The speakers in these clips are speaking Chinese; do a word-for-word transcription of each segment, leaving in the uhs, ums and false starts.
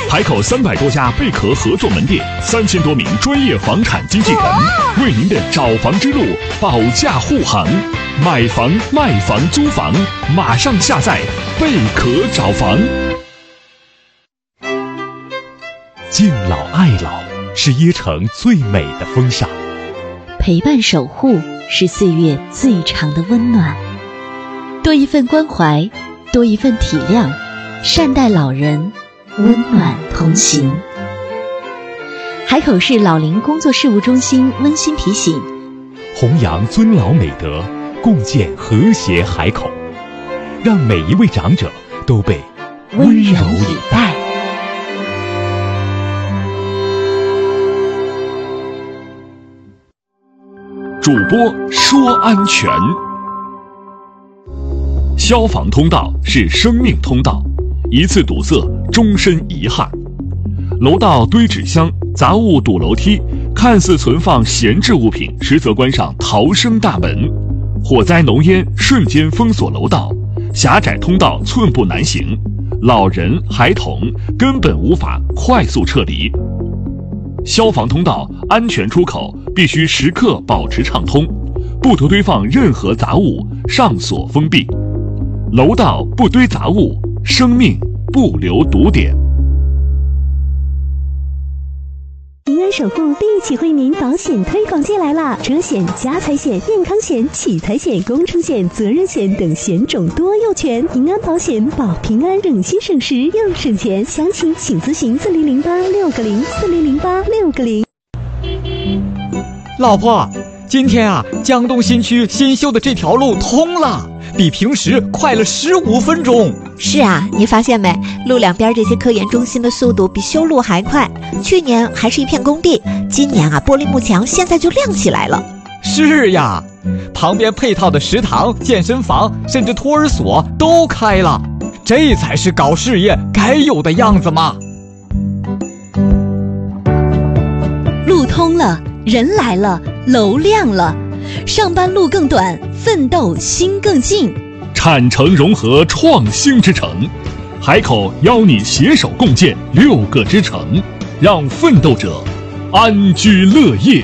海口三百多家贝壳合作门店，三千多名专业房产经纪人，为您的找房之路保驾护航。买房、卖房、租房，马上下载贝壳找房。 敬老爱老是椰城最美的风尚， 陪伴守护是岁月最长的温暖。多一份关怀，多一份体谅，善待老人，温暖同行。海口市老龄工作事务中心温馨提醒： 弘扬尊老美德，共建和谐海口，让每一位长者都被温柔以待。 主播说安全。消防通道是生命通道，一次堵塞，终身遗憾。楼道堆纸箱，杂物堵楼梯，看似存放闲置物品，实则关上逃生大门。火灾浓烟瞬间封锁楼道，狭窄通道寸步难行，老人孩童根本无法快速撤离。消防通道安全出口必须时刻保持畅通，不得堆放任何杂物，上锁封闭。楼道不堆杂物，生命不留堵点。 平安守护立体惠民保险推广季来啦！车险、家财险、健康险、取财险、工程险、责任险等险种多又全，平安保险保平安，省心省时又省钱。详情请咨询四零零八六个零四零零八六个零。 老婆，今天啊，江东新区新修的这条路通了，比平时快了十五分钟。 是啊，你发现没？路两边这些科研中心的速度比修路还快。去年还是一片工地，今年啊，玻璃幕墙现在就亮起来了。 是呀，旁边配套的食堂、健身房，甚至托儿所都开了，这才是搞事业该有的样子嘛。 路通了，人来了，楼亮了，上班路更短，奋斗心更近。 产城融合创新之城，海口邀你携手共建六个之城，让奋斗者安居乐业。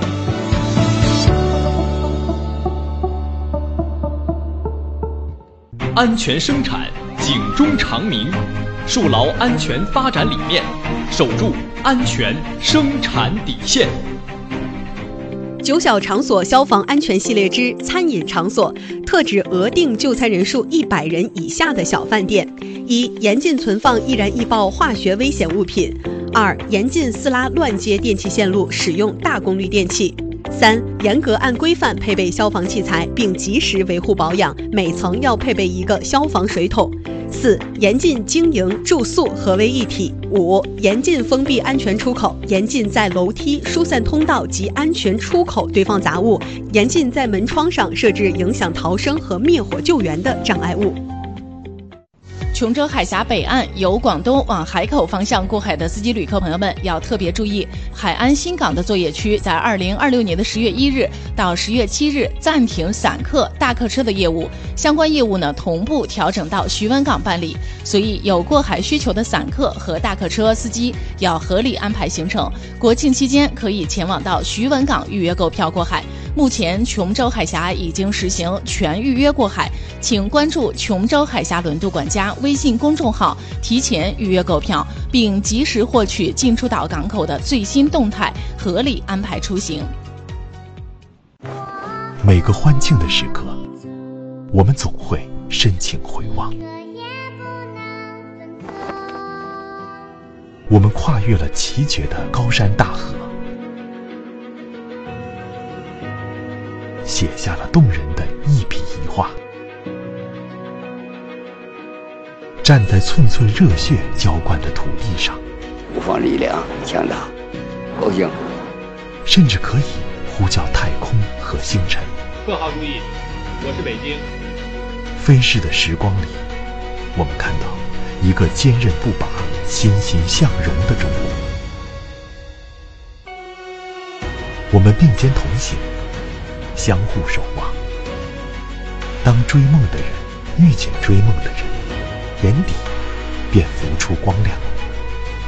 安全生产，警钟长鸣，树牢安全发展理念，守住安全生产底线。 九小场所消防安全系列之餐饮场所，特指额定就餐人数一百人以下的小饭店。一、严禁存放易燃易爆化学危险物品；二、严禁私拉乱接电气线路，使用大功率电器；三、严格按规范配备消防器材，并及时维护保养，每层要配备一个消防水桶；四、严禁经营住宿合为一体；五、严禁封闭安全出口，严禁在楼梯、疏散通道及安全出口堆放杂物，严禁在门窗上设置影响逃生和灭火救援的障碍物。 琼州海峡北岸由广东往海口方向过海的司机旅客朋友们要特别注意，海安新港的作业区在二零二六年的十月一日到十月七日暂停散客、大客车的业务，相关业务呢同步调整到徐闻港办理，所以有过海需求的散客和大客车司机要合理安排行程。国庆期间可以前往到徐闻港预约购票过海。目前琼州海峡已经实行全预约过海，请关注琼州海峡轮渡管家微信公众号，提前预约购票，并及时获取进出岛港口的最新动态，合理安排出行。 每个欢庆的时刻，我们总会深情回望。我们跨越了崎岖的高山大河，写下了动人的一笔一画，站在寸寸热血浇灌的土地上， 无方力量强大，高兴， 甚至可以呼叫太空和星辰。 客号注意，我是北京。 飞逝的时光里，我们看到一个坚韧不拔、欣欣向荣的中国。我们并肩同行，相互守望。当追梦的人遇见追梦的人，眼底便浮出光亮。